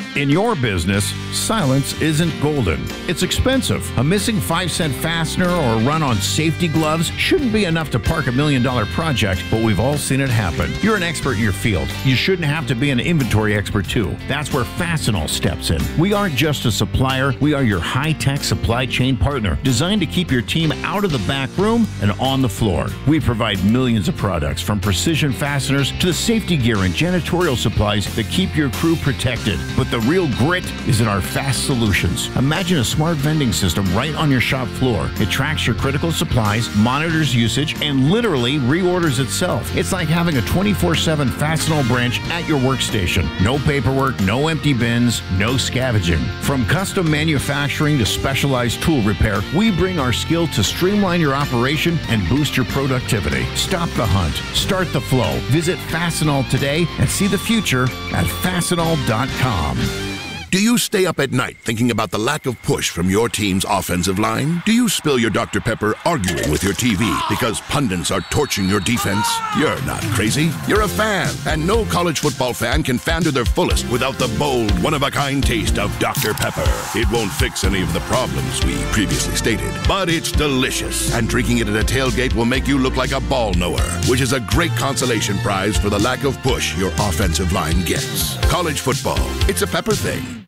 In your business, silence isn't golden. It's expensive. A missing 5-cent fastener or a run on safety gloves shouldn't be enough to park $1 million project, but we've all seen it happen. You're an expert in your field. You shouldn't have to be an inventory expert too. That's where Fastenal steps in. We aren't just a supplier, we are your high-tech supply chain partner, designed to keep your team out of the back room and on the floor. We provide millions of products, from precision fasteners to the safety gear and janitorial supplies that keep your crew protected. But the real grit is in our fast solutions. Imagine a smart vending system right on your shop floor. It tracks your critical supplies, monitors usage, and literally reorders itself. It's like having a 24/7 Fastenal branch at your workstation. No paperwork, no empty bins, no scavenging. From custom manufacturing to specialized tool repair, we bring our skill to streamline your operation and boost your productivity. Stop the hunt. Start the flow. Visit Fastenal today and see the future at Fastenal.com. Do you stay up at night thinking about the lack of push from your team's offensive line? Do you spill your Dr. Pepper arguing with your TV because pundits are torching your defense? You're not crazy. You're a fan, and no college football fan can fan to their fullest without the bold, one-of-a-kind taste of Dr. Pepper. It won't fix any of the problems we previously stated, but it's delicious, and drinking it at a tailgate will make you look like a ball knower, which is a great consolation prize for the lack of push your offensive line gets. College football, it's a Pepper thing.